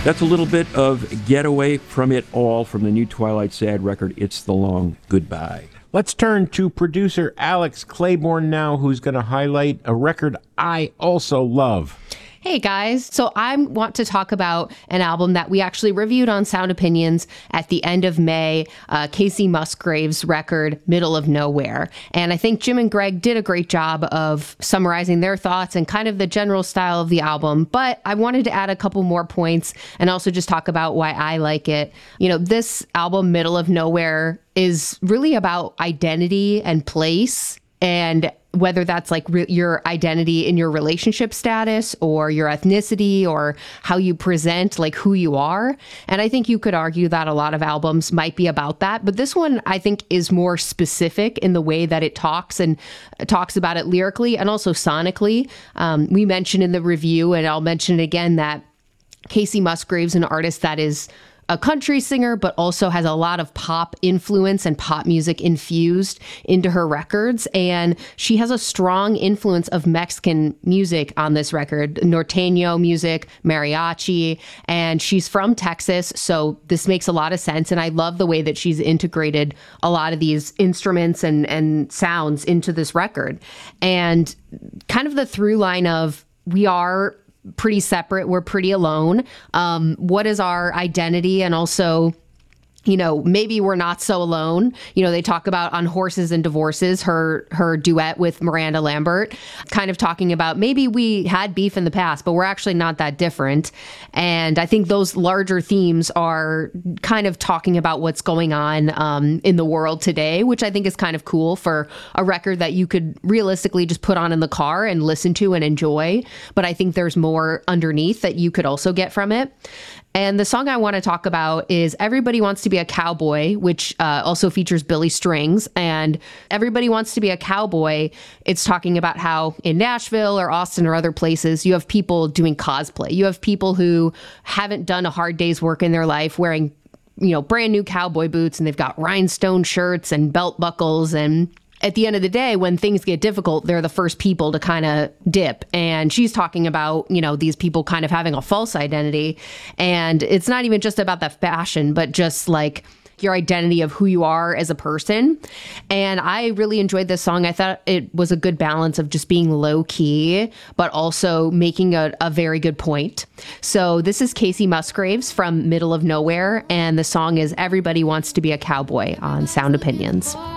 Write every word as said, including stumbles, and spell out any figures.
That's a little bit of Getaway from It All from the new Twilight Sad record, It's the Long Goodbye. Let's turn to producer Alex Claiborne now, who's going to highlight a record I also love. Hey guys, so I want to talk about an album that we actually reviewed on Sound Opinions at the end of May, uh, Casey Musgrave's record, Middle of Nowhere. And I think Jim and Greg did a great job of summarizing their thoughts and kind of the general style of the album. But I wanted to add a couple more points and also just talk about why I like it. You know, this album, Middle of Nowhere, is really about identity and place, and whether that's like re- your identity in your relationship status or your ethnicity or how you present, like who you are. And I think you could argue that a lot of albums might be about that. But this one, I think, is more specific in the way that it talks and talks about it lyrically and also sonically. Um, we mentioned in the review, and I'll mention it again, that Casey Musgrave's an artist that is a country singer, but also has a lot of pop influence and pop music infused into her records. And she has a strong influence of Mexican music on this record, norteño music, mariachi, and she's from Texas. So this makes a lot of sense. And I love the way that she's integrated a lot of these instruments and, and sounds into this record. And kind of the through line of we are pretty separate. We're pretty alone. Um, what is our identity? And also, you know, maybe we're not so alone. You know, they talk about on Horses and Divorces, her her duet with Miranda Lambert, kind of talking about maybe we had beef in the past, but we're actually not that different. And I think those larger themes are kind of talking about what's going on um, in the world today, which I think is kind of cool for a record that you could realistically just put on in the car and listen to and enjoy. But I think there's more underneath that you could also get from it. And the song I want to talk about is Everybody Wants to Be a Cowboy, which uh, also features Billy Strings. And Everybody Wants to Be a Cowboy, it's talking about how in Nashville or Austin or other places, you have people doing cosplay. You have people who haven't done a hard day's work in their life wearing, you know, brand new cowboy boots, and they've got rhinestone shirts and belt buckles, and at the end of the day, when things get difficult, they're the first people to kind of dip. And she's talking about, you know, these people kind of having a false identity. And it's not even just about the fashion, but just like your identity of who you are as a person. And I really enjoyed this song. I thought it was a good balance of just being low key, but also making a, a very good point. So this is Casey Musgraves from Middle of Nowhere. And the song is Everybody Wants to Be a Cowboy on Sound Opinions.